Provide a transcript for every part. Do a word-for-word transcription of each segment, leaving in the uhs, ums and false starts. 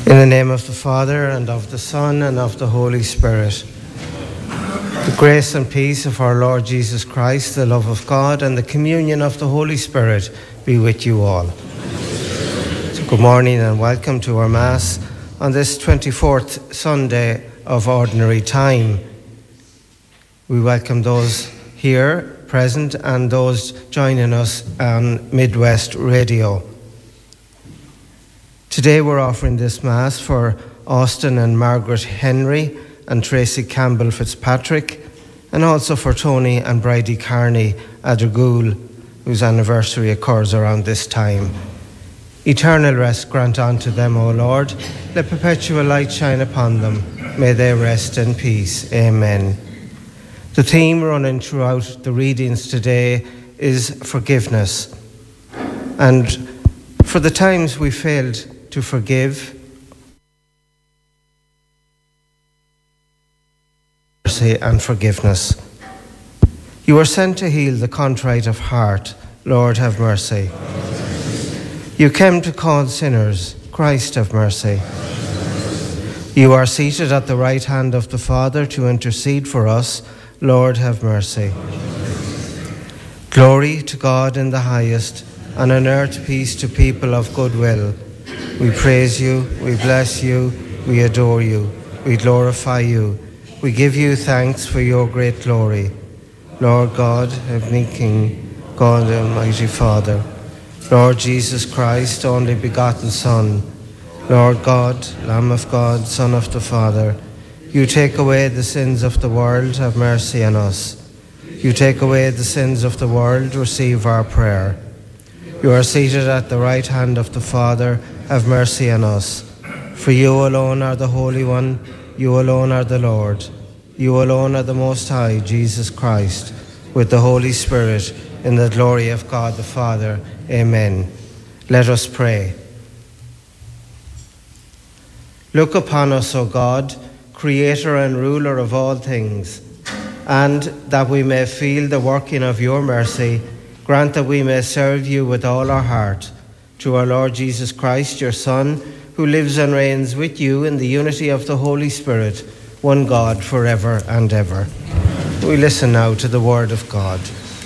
In the name of the Father, and of the Son, and of the Holy Spirit. The grace and peace of our Lord Jesus Christ, the love of God, and the communion of the Holy Spirit be with you all. So good morning and welcome to our Mass on this twenty-fourth Sunday of Ordinary Time. We welcome those here present and those joining us on Midwest Radio. Today we're offering this Mass for Austin and Margaret Henry and Tracy Campbell Fitzpatrick, and also for Tony and Bridie Carney Adergool, whose anniversary occurs around this time. Eternal rest grant unto them, O Lord. Let perpetual light shine upon them. May they rest in peace. Amen. The theme running throughout the readings today is forgiveness. And for the times we failed to forgive, mercy and forgiveness. You are sent to heal the contrite of heart. Lord, have mercy. You came to call sinners. Christ, have mercy. You are seated at the right hand of the Father to intercede for us. Lord, have mercy. Glory to God in the highest, and on earth peace to people of good will. We praise you, we bless you, we adore you, we glorify you. We give you thanks for your great glory. Lord God, Heavenly King, God Almighty Father, Lord Jesus Christ, only begotten Son, Lord God, Lamb of God, Son of the Father, you take away the sins of the world, have mercy on us. You take away the sins of the world, receive our prayer. You are seated at the right hand of the Father, have mercy on us. For you alone are the Holy One, you alone are the Lord. You alone are the Most High, Jesus Christ, with the Holy Spirit, in the glory of God the Father. Amen. Let us pray. Look upon us, O God, Creator and ruler of all things, and that we may feel the working of your mercy, grant that we may serve you with all our heart. Through our Lord Jesus Christ, your Son, who lives and reigns with you in the unity of the Holy Spirit, one God, forever and ever. We listen now to the word of God.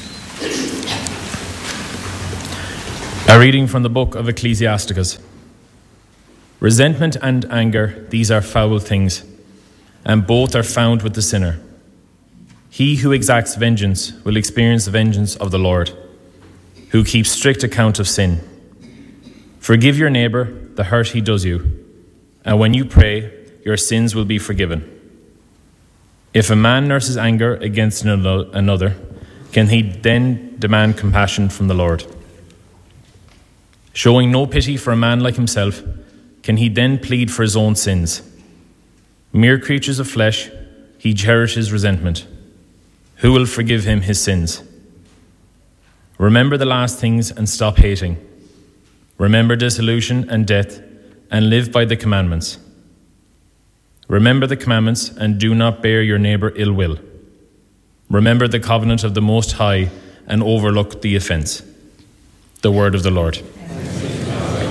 A reading from the book of Ecclesiasticus. Resentment and anger, these are foul things, and both are found with the sinner. He who exacts vengeance will experience the vengeance of the Lord, who keeps strict account of sin. Forgive your neighbor the hurt he does you, and when you pray, your sins will be forgiven. If a man nurses anger against another, can he then demand compassion from the Lord? Showing no pity for a man like himself, can he then plead for his own sins? Mere creatures of flesh, he cherishes resentment. Who will forgive him his sins? Remember the last things and stop hating. Remember dissolution and death, and live by the commandments. Remember the commandments, and do not bear your neighbor ill will. Remember the covenant of the Most High, and overlook the offense. The word of the Lord.